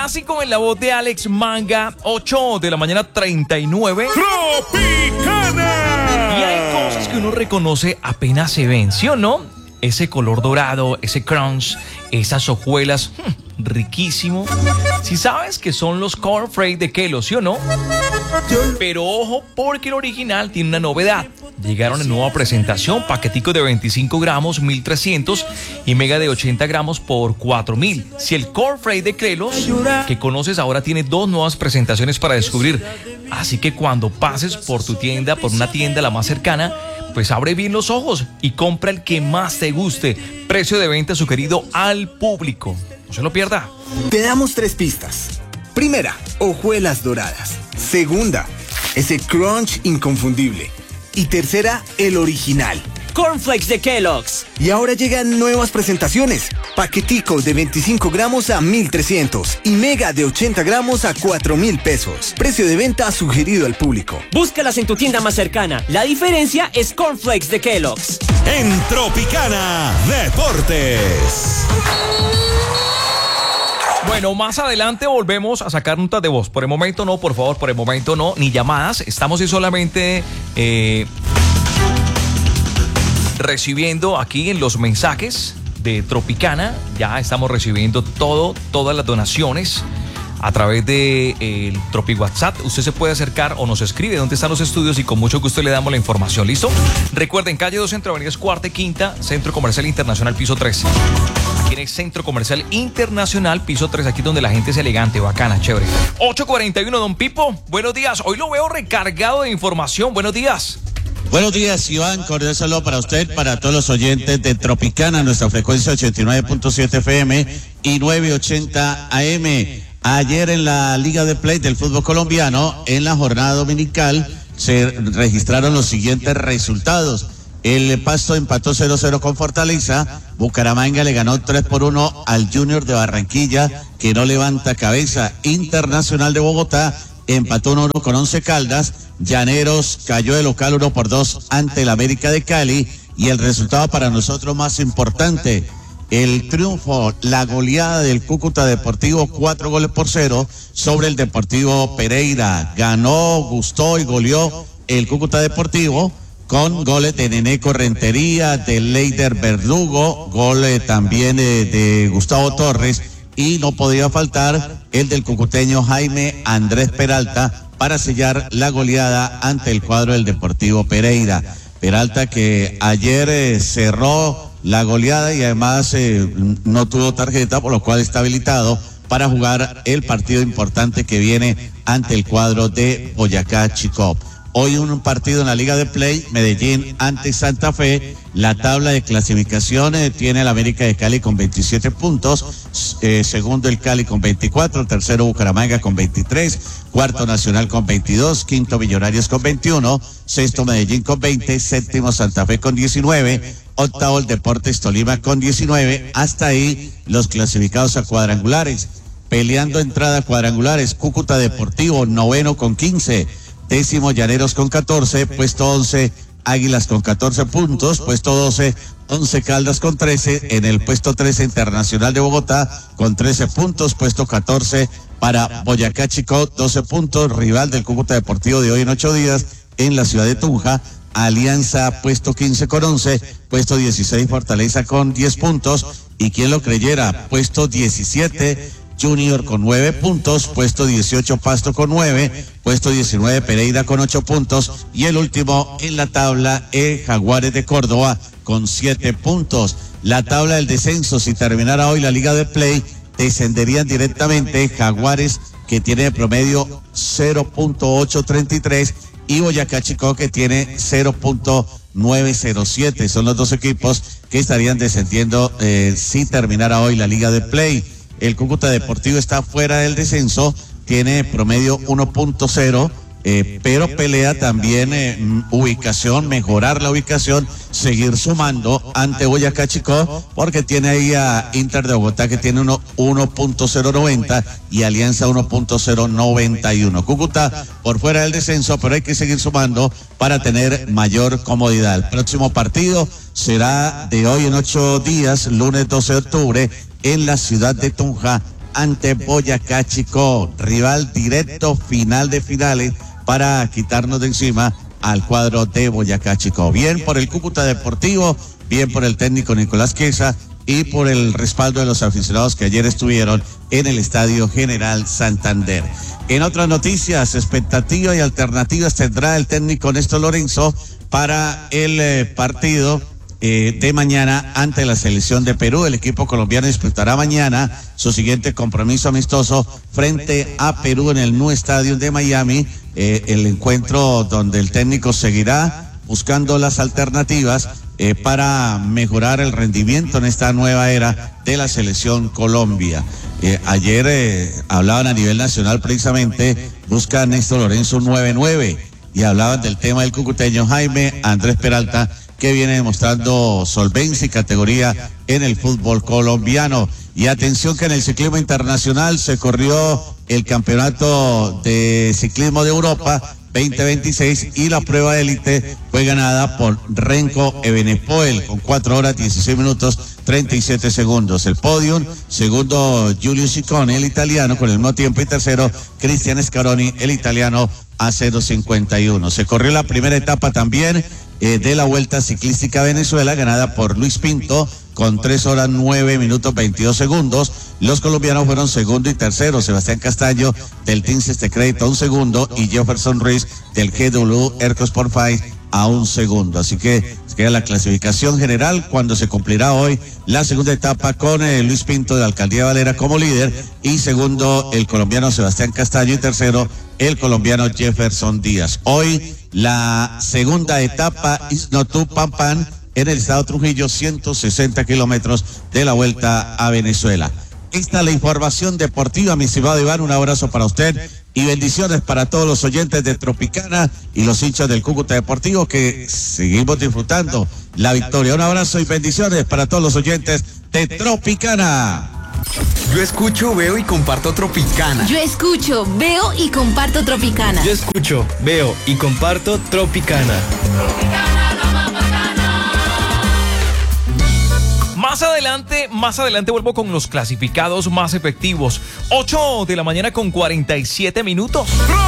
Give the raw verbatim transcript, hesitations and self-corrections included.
clásico en la voz de Alex Manga, ocho de la mañana treinta y nueve. ¡Tropicana! Y hay cosas que uno reconoce apenas se ven, ¿sí o no? Ese color dorado, ese crunch, esas hojuelas, hmm, riquísimo. Si sabes que son los cornflakes de Kellogg's, ¿sí o no? Pero ojo, porque el original tiene una novedad. Llegaron en nueva presentación, paquetico de veinticinco gramos, mil trescientos, y mega de ochenta gramos por cuatro mil. Si el cornflake de Kellogg's que conoces ahora tiene dos nuevas presentaciones para descubrir. Así que cuando pases por tu tienda, por una tienda la más cercana, pues abre bien los ojos y compra el que más te guste. Precio de venta sugerido al público. No se lo pierda. Te damos tres pistas. Primera, hojuelas doradas. Segunda, ese crunch inconfundible. Y tercera, el original. Cornflakes de Kellogg's. Y ahora llegan nuevas presentaciones. Paquetico de veinticinco gramos a mil trescientos y mega de ochenta gramos a cuatro mil pesos. Precio de venta sugerido al público. Búscalas en tu tienda más cercana. La diferencia es Cornflakes de Kellogg's. En Tropicana Deportes. Bueno, más adelante volvemos a sacar notas de voz. Por el momento no, por favor, por el momento no, ni llamadas. Estamos ahí solamente eh, recibiendo aquí en los mensajes de Tropicana. Ya estamos recibiendo todo, todas las donaciones a través de eh, el Tropi WhatsApp. Usted se puede acercar o nos escribe dónde están los estudios y con mucho gusto le damos la información. ¿Listo? Recuerden, calle dos Centro, Avenidas Cuarta y Quinta, Centro Comercial Internacional, piso tres. Aquí en el Centro Comercial Internacional, piso tres, aquí donde la gente es elegante, bacana, chévere. ocho cuarenta y uno, don Pipo, buenos días. Hoy lo veo recargado de información. Buenos días. Buenos días, Iván. Cordial saludo para usted, para todos los oyentes de Tropicana, nuestra frecuencia ochenta y nueve punto siete F M y novecientos ochenta A M. Ayer en la Liga de Play del fútbol colombiano, en la jornada dominical, se registraron los siguientes resultados. El Pasto empató cero cero con Fortaleza. Bucaramanga le ganó tres por uno al Junior de Barranquilla, que no levanta cabeza. Internacional de Bogotá empató uno uno con Once Caldas. Llaneros cayó de local uno por dos ante el América de Cali. Y el resultado para nosotros más importante, el triunfo, la goleada del Cúcuta Deportivo, cuatro goles por cero sobre el Deportivo Pereira. Ganó, gustó y goleó el Cúcuta Deportivo con goles de Neneco Rentería, de Leider Verdugo, goles también de, de Gustavo Torres, y no podía faltar el del cucuteño Jaime Andrés Peralta para sellar la goleada ante el cuadro del Deportivo Pereira. Peralta que ayer eh, cerró la goleada y además eh, no tuvo tarjeta, por lo cual está habilitado para jugar el partido importante que viene ante el cuadro de Boyacá Chicó. Hoy un partido en la Liga de Play, Medellín ante Santa Fe. La tabla de clasificación eh, tiene el América de Cali con veintisiete puntos, eh, segundo el Cali con veinticuatro, tercero Bucaramanga con veintitrés, cuarto Nacional con veintidós, quinto Millonarios con veintiuno, sexto Medellín con veinte, séptimo Santa Fe con diecinueve, octavo el Deportes Tolima con diecinueve. Hasta ahí los clasificados a cuadrangulares. Peleando entrada a cuadrangulares, Cúcuta Deportivo noveno con quince, décimo Llaneros con catorce, puesto once Águilas con catorce puntos, puesto doce Once Caldas con trece, en el puesto trece Internacional de Bogotá con trece puntos, puesto catorce para Boyacá Chicó, doce puntos, rival del Cúcuta Deportivo de hoy en ocho días en la ciudad de Tunja. Alianza puesto quince con once, puesto dieciséis Fortaleza con diez puntos, y quien lo creyera, puesto diecisiete Junior con nueve puntos, puesto dieciocho Pasto con nueve, puesto diecinueve Pereira con ocho puntos, y el último en la tabla el Jaguares de Córdoba con siete puntos. La tabla del descenso, si terminara hoy la Liga de Play, descenderían directamente Jaguares, que tiene de promedio cero punto ochocientos treinta y tres, y Boyacá Chicó, que tiene cero punto novecientos siete. Son los dos equipos que estarían descendiendo eh, si terminara hoy la Liga de Play. El Cúcuta Deportivo está fuera del descenso, tiene promedio uno punto cero, eh, pero pelea también eh, ubicación, mejorar la ubicación, seguir sumando ante Boyacá Chicó, porque tiene ahí a Inter de Bogotá, que tiene uno punto cero noventa y Alianza uno punto cero noventa y uno. Cúcuta por fuera del descenso, pero hay que seguir sumando para tener mayor comodidad. El próximo partido será de hoy en ocho días, lunes doce de octubre, en la ciudad de Tunja, ante Boyacá Chicó, rival directo, final de finales, para quitarnos de encima al cuadro de Boyacá Chicó. Bien por el Cúcuta Deportivo, bien por el técnico Nicolás Queza y por el respaldo de los aficionados que ayer estuvieron en el Estadio General Santander. En otras noticias, expectativas y alternativas tendrá el técnico Néstor Lorenzo para el eh, partido eh, de mañana ante la selección de Perú. El equipo colombiano disputará mañana su siguiente compromiso amistoso frente a Perú en el Nu Stadium de Miami, eh, el encuentro donde el técnico seguirá buscando las alternativas eh, para mejorar el rendimiento en esta nueva era de la selección Colombia. Eh, ayer eh, hablaban a nivel nacional precisamente, busca Néstor Lorenzo un nueve nueve y hablaban del tema del cucuteño Jaime Andrés Peralta, que viene demostrando solvencia y categoría en el fútbol colombiano. Y atención que en el ciclismo internacional se corrió el campeonato de ciclismo de Europa veinte veintiséis y la prueba élite fue ganada por Renko Evenepoel con cuatro horas dieciséis minutos treinta y siete segundos. El podium, segundo Giulio Ciccone, el italiano, con el mismo tiempo, y tercero Cristian Scaroni, el italiano, a cero cincuenta y uno. Se corrió la primera etapa también eh, de la Vuelta Ciclística a Venezuela, ganada por Luis Pinto con tres horas nueve minutos veintidós segundos. Los colombianos fueron segundo y tercero. Sebastián Castaño del Team Este Crédito un segundo y Jefferson Ruiz del G W Ercosport cinco a un segundo. Así que queda la clasificación general cuando se cumplirá hoy la segunda etapa con eh, Luis Pinto de la Alcaldía de Valera como líder y segundo el colombiano Sebastián Castaño y tercero el colombiano Jefferson Díaz. Hoy la segunda etapa Isnotú Pampan en el estado Trujillo, ciento sesenta kilómetros de la Vuelta a Venezuela. Esta es la información deportiva, mi estimado Iván. Un abrazo para usted y bendiciones para todos los oyentes de Tropicana y los hinchas del Cúcuta Deportivo, que seguimos disfrutando la victoria. Un abrazo y bendiciones para todos los oyentes de Tropicana. Yo escucho, veo y comparto Tropicana. Yo escucho, veo y comparto Tropicana. Yo escucho, veo y comparto Tropicana. Tropicana, la más bacana. Más adelante, más adelante vuelvo con los clasificados más efectivos. ocho de la mañana con cuarenta y siete minutos.